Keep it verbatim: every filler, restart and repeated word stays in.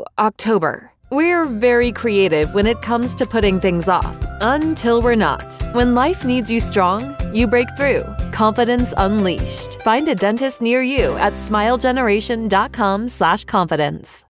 to October. We're very creative when it comes to putting things off, until we're not. When life needs you strong, you break through. Confidence unleashed. Find a dentist near you at smilegeneration dot com slash confidence.